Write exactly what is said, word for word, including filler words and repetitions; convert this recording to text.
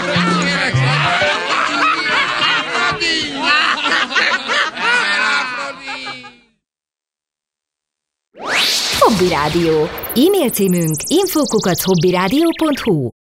Hobby Rádió. E-mail címünk info kukac hobbyradio pont hu.